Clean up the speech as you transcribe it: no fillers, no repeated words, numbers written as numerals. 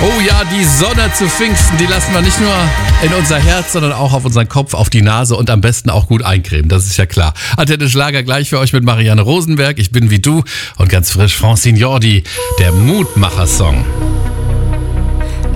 Oh ja, die Sonne zu Pfingsten, die lassen wir nicht nur in unser Herz, sondern auch auf unseren Kopf, auf die Nase und am besten auch gut eincremen, das ist ja klar. Antenne Schlager gleich für euch mit Marianne Rosenberg, ich bin wie du und ganz frisch Francine Jordi, der Mutmacher-Song.